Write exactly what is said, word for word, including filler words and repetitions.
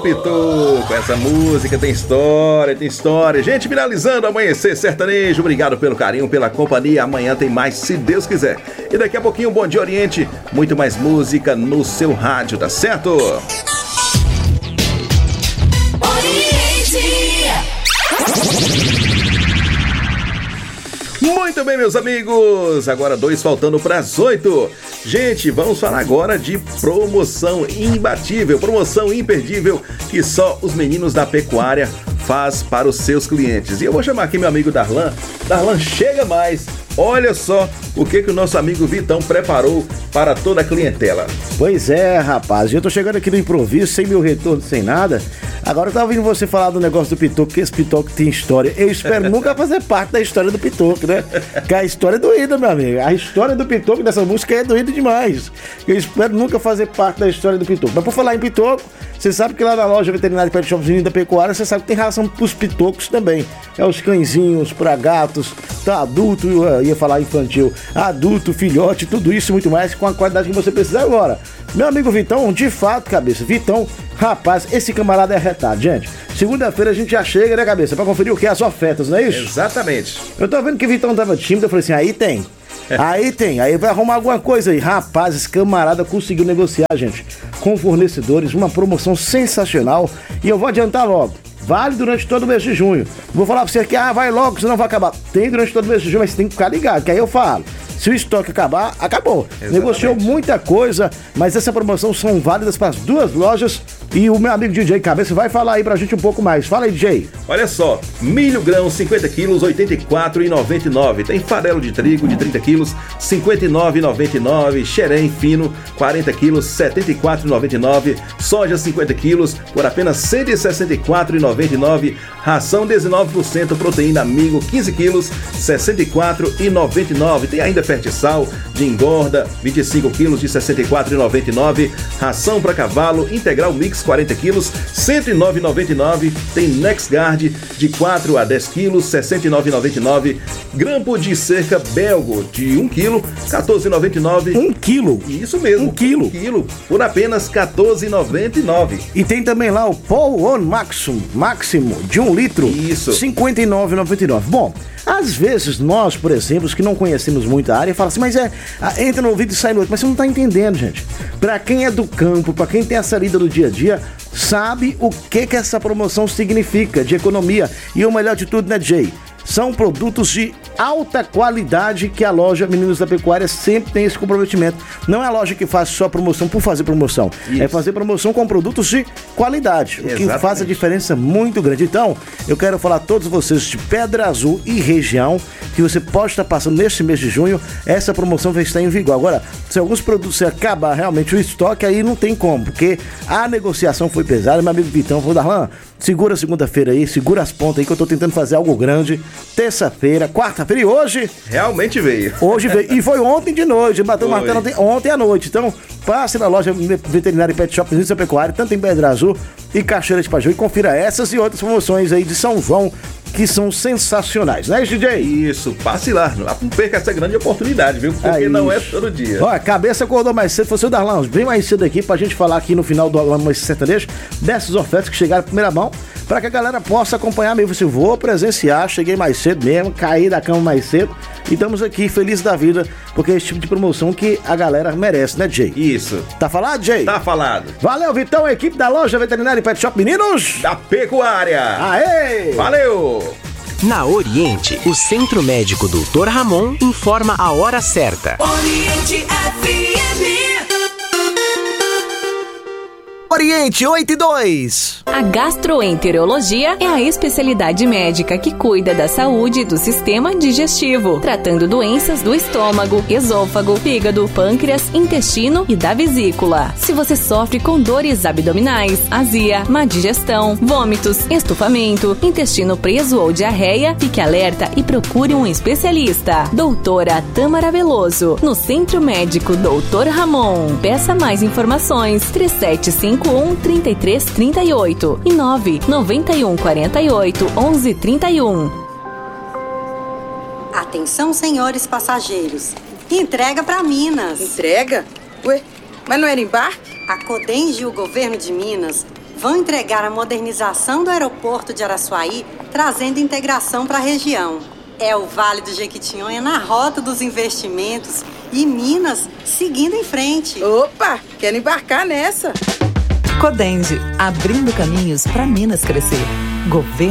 Pitoco, essa música tem história, tem história. Gente, finalizando Amanhecer Sertanejo, obrigado pelo carinho, pela companhia. Amanhã tem mais, se Deus quiser. E daqui a pouquinho, Bom Dia Oriente, muito mais música no seu rádio, tá certo? Muito bem, meus amigos, agora dois faltando para as oito. Gente, vamos falar agora de promoção imbatível, promoção imperdível que só os meninos da pecuária faz para os seus clientes. E eu vou chamar aqui meu amigo Darlan. Darlan, chega mais. Olha só o que que o nosso amigo Vitão preparou para toda a clientela. Pois é, rapaz, eu tô chegando aqui no improviso, sem meu retorno, sem nada. Agora eu tava ouvindo você falar do negócio do Pitoco, que esse Pitoco tem história. Eu espero nunca fazer parte da história do Pitoco, né? Que a história é doída, meu amigo. A história do Pitoco dessa música é doída demais. Eu espero nunca fazer parte da história do Pitoco. Mas por falar em Pitoco, você sabe que lá na loja veterinária Pet Shop da Pecuária, você sabe que tem ração pros pitocos também. É os cãezinhos para gatos, tá adulto, eu ia falar infantil, adulto, filhote, tudo isso e muito mais com a qualidade que você precisa agora. Meu amigo Vitão, de fato, cabeça, Vitão, rapaz, esse camarada é retado, gente. Segunda-feira a gente já chega, né, cabeça, pra conferir o que? As ofertas, não é isso? Exatamente. Eu tô vendo que o Vitão tava tímido, eu falei assim, aí tem. Aí tem, aí vai arrumar alguma coisa aí. Rapaz, esse camarada conseguiu negociar, gente, com fornecedores, uma promoção sensacional. E eu vou adiantar logo, vale durante todo o mês de junho. Vou falar pra você que, ah, vai logo, senão vai acabar. Tem durante todo o mês de junho, mas você tem que ficar ligado, que aí eu falo. Se o estoque acabar, acabou. Exatamente. Negociou muita coisa, mas essa promoção são válidas para as duas lojas. E o meu amigo D J Cabeça vai falar aí pra gente um pouco mais. Fala aí, D J. Olha só, milho grão cinquenta quilos, oitenta e quatro reais e noventa e nove centavos. Tem farelo de trigo de trinta quilos, cinquenta e nove reais e noventa e nove centavos. Xerém fino, quarenta quilos, setenta e quatro reais e noventa e nove centavos. Soja cinquenta quilos, por apenas cento e sessenta e quatro reais e noventa e nove centavos. Ração dezenove por cento, proteína Amigo quinze quilos, sessenta e quatro reais e noventa e nove centavos. Tem ainda Fertisal de engorda, vinte e cinco quilos de sessenta e quatro reais e noventa e nove centavos. Ração para cavalo integral mix quarenta quilos, cento e nove reais e noventa e nove centavos. Tem NexGuard de quatro a dez quilos, sessenta e nove reais e noventa e nove centavos. Grampo de cerca belgo de um quilo, quatorze reais e noventa e nove centavos. Um quilo? Isso mesmo. Um quilo. Um quilo, por apenas quatorze reais e noventa e nove centavos. E tem também lá o Paul On Maximum, Máximo de um litro. Isso. cinquenta e nove reais e noventa e nove centavos. Bom, às vezes nós, por exemplo, que não conhecemos muito a área, fala assim, mas é, entra no ouvido e sai no outro. Mas você não tá entendendo, gente. Pra quem é do campo, pra quem tem essa lida do dia a dia, sabe o que que essa promoção significa de economia. E o melhor de tudo, né, Jay? São produtos de alta qualidade que a loja Meninos da Pecuária sempre tem esse comprometimento. Não é a loja que faz só promoção por fazer promoção. Isso. É fazer promoção com produtos de qualidade. Exatamente. O que faz a diferença muito grande. Então, eu quero falar a todos vocês de Pedra Azul e região que você pode estar passando neste mês de junho. Essa promoção vai estar em vigor. Agora, se alguns produtos acabar realmente o estoque, aí não tem como, porque a negociação foi pesada. Meu amigo Vitão falou, Darlan, segura segunda-feira aí, segura as pontas aí que eu tô tentando fazer algo grande. Terça-feira, quarta-feira e hoje... Realmente veio. Hoje veio. E foi ontem de noite, bateu o martelo ontem, ontem à noite. Então, passe na loja veterinária Pet Shop Meninos da Pecuária, tanto em Pedra Azul e Cachoeira de Paju, e confira essas e outras promoções aí de São João, que são sensacionais, né, D J? Isso, passe lá, não perca essa grande oportunidade, viu? Porque é não é todo dia. Ó, a cabeça acordou mais cedo, fosse o Darlan, bem mais cedo aqui pra gente falar aqui no final do Amanhecer Sertanejo dessas ofertas que chegaram em primeira mão, pra que a galera possa acompanhar mesmo. Você vou presenciar, cheguei mais cedo mesmo, caí da cama mais cedo e estamos aqui felizes da vida, porque é esse tipo de promoção que a galera merece, né, Jay? Isso. Tá falado, Jay? Tá falado. Valeu, Vitão, a equipe da loja veterinária Pet Shop Meninos da Pecuária. Aê! Valeu! Na Oriente, o Centro Médico doutor Ramon informa a hora certa. Oriente F M. Oriente oito e dois. A gastroenterologia é a especialidade médica que cuida da saúde do sistema digestivo, tratando doenças do estômago, esôfago, fígado, pâncreas, intestino e da vesícula. Se você sofre com dores abdominais, azia, má digestão, vômitos, estufamento, intestino preso ou diarreia, fique alerta e procure um especialista. Doutora Tâmara Veloso, no Centro Médico doutor Ramon. Peça mais informações três sete cinco um, três três três oito e nove nove um quatro oito, onze trinta e um. Atenção, senhores passageiros. Entrega para Minas. Entrega? Ué, mas não era embarque? A Codengi e o governo de Minas vão entregar a modernização do aeroporto de Araçuaí, trazendo integração para a região. É o Vale do Jequitinhonha na rota dos investimentos e Minas seguindo em frente. Opa, quero embarcar nessa. Codende, abrindo caminhos para Minas crescer. Governo